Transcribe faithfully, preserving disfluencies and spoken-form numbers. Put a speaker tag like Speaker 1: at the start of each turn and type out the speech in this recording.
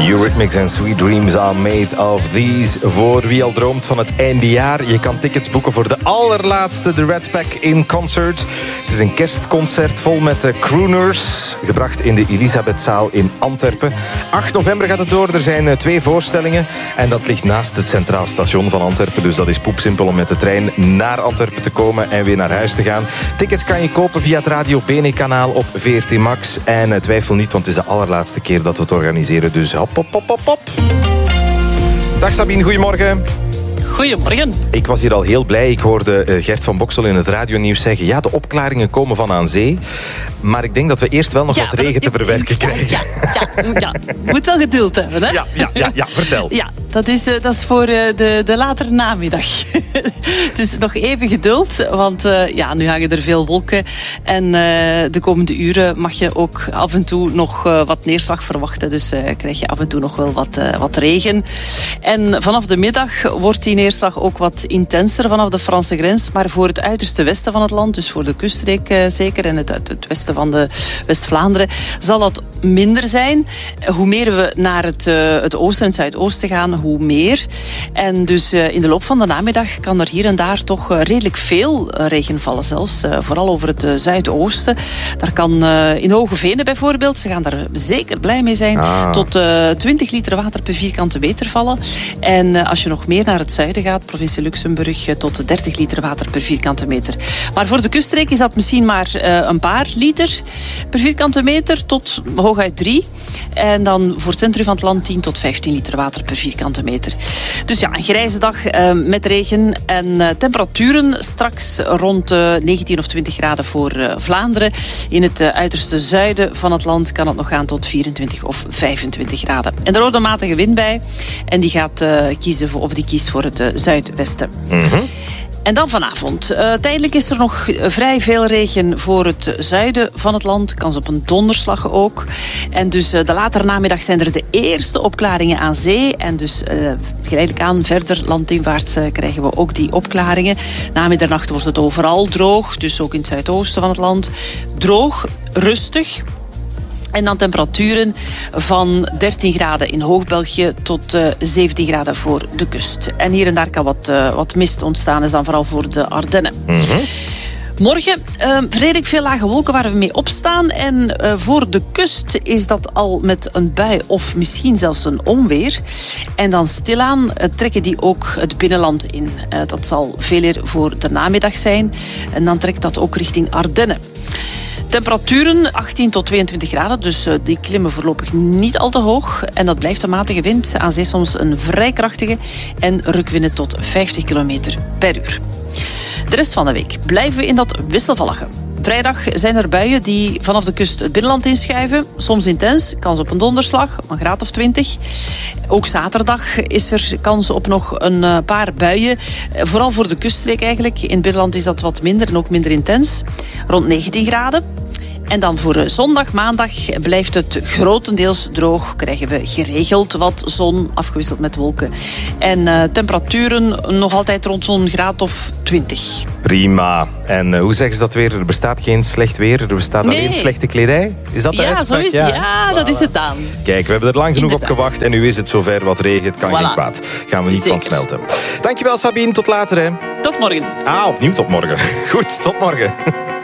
Speaker 1: Eurythmics en Sweet Dreams are made of these. Voor wie al droomt van het eindejaar. Je kan tickets boeken voor de allerlaatste The Red Pack in Concert. Het is een kerstconcert vol met crooners. Gebracht in de Elisabethzaal in Antwerpen. acht november gaat het door. Er zijn twee voorstellingen. En dat ligt naast het Centraal Station van Antwerpen. Dus dat is poepsimpel om met de trein naar Antwerpen te komen en weer naar huis te gaan. Tickets kan je kopen via het Radio Bene kanaal op V R T Max. En twijfel niet, want het is de allerlaatste keer dat we het organiseren. Dus hop, hop, hop, hop, hop. Dag Sabine, goedemorgen.
Speaker 2: Goedemorgen.
Speaker 1: Ik was hier al heel blij. Ik hoorde Gert van Boksel in het radionieuws zeggen... ja, de opklaringen komen van aan zee. Maar ik denk dat we eerst wel nog ja, wat regen te verwerken ja, krijgen.
Speaker 2: Ja, ja, ja. Moet wel geduld hebben, hè?
Speaker 1: Ja, ja, ja, ja vertel.
Speaker 2: Ja, dat is, dat is voor de, de latere namiddag. Dus nog even geduld, want uh, ja, nu hangen er veel wolken. En uh, de komende uren mag je ook af en toe nog uh, wat neerslag verwachten. Dus uh, krijg je af en toe nog wel wat, uh, wat regen. En vanaf de middag wordt die neerslag ook wat intenser vanaf de Franse grens. Maar voor het uiterste westen van het land, dus voor de kuststreek uh, zeker... en het, het westen van de West-Vlaanderen, zal dat minder zijn. Hoe meer we naar het, uh, het oosten en het zuidoosten gaan, hoe meer. En dus uh, in de loop van de namiddag kan er hier en daar toch uh, redelijk veel uh, regen vallen zelfs. Uh, vooral over het uh, zuidoosten. Daar kan uh, in Hogevenen bijvoorbeeld, ze gaan daar zeker blij mee zijn, ah. tot uh, twintig liter water per vierkante meter vallen. En uh, als je nog meer naar het zuiden gaat, provincie Luxemburg, uh, tot dertig liter water per vierkante meter. Maar voor de kuststreek is dat misschien maar uh, een paar liter per vierkante meter tot hooguit drie. En dan voor het centrum van het land tien tot vijftien liter water per vierkante meter. Dus ja, een grijze dag uh, met regen en uh, temperaturen straks rond uh, negentien of twintig graden voor uh, Vlaanderen. In het uh, uiterste zuiden van het land kan het nog gaan tot vierentwintig of vijfentwintig graden. En er hoort een matige wind bij en die gaat uh, kiezen voor, of die kiest voor het uh, zuidwesten. Mm-hmm. En dan vanavond. Uh, tijdelijk is er nog vrij veel regen voor het zuiden van het land. Kans op een donderslag ook. En dus uh, de latere namiddag zijn er de eerste opklaringen aan zee. En dus uh, geleidelijk aan verder landinwaarts uh, krijgen we ook die opklaringen. Na middernacht wordt het overal droog. Dus ook in het zuidoosten van het land. Droog, rustig. En dan temperaturen van dertien graden in Hoog-België tot uh, zeventien graden voor de kust. En hier en daar kan wat, uh, wat mist ontstaan, is dan vooral voor de Ardennen. Mm-hmm. Morgen uh, redelijk veel lage wolken waar we mee opstaan. En uh, voor de kust is dat al met een bui of misschien zelfs een onweer. En dan stilaan uh, trekken die ook het binnenland in. Uh, dat zal veel eer voor de namiddag zijn. En dan trekt dat ook richting Ardennen. Temperaturen achttien tot tweeëntwintig graden, dus uh, die klimmen voorlopig niet al te hoog. En dat blijft een matige wind, aan zee soms een vrij krachtige en rukwinden tot vijftig kilometer per uur. De rest van de week blijven we in dat wisselvallige. Vrijdag zijn er buien die vanaf de kust het binnenland inschuiven. Soms intens, kans op een donderslag, een graad of twintig. Ook zaterdag is er kans op nog een paar buien. Vooral voor de kuststreek eigenlijk. In het binnenland is dat wat minder en ook minder intens. Rond negentien graden. En dan voor zondag, maandag blijft het grotendeels droog. Krijgen we geregeld wat zon, afgewisseld met wolken. En uh, temperaturen nog altijd rond zo'n graad of twintig.
Speaker 1: Prima. En uh, hoe zeggen ze dat weer? Er bestaat geen slecht weer, er bestaat nee. alleen slechte kledij? Is dat de
Speaker 2: ja,
Speaker 1: uitspraak?
Speaker 2: Zo is ja, ja voilà. Dat is het dan.
Speaker 1: Kijk, we hebben er lang genoeg Inderdaad. op gewacht en nu is het zover. Wat regen, het kan voilà. geen kwaad. Gaan we niet Zeker. van smelten. Dankjewel Sabine, tot later hè.
Speaker 2: Tot morgen.
Speaker 1: Ah, opnieuw tot morgen. Goed, tot morgen.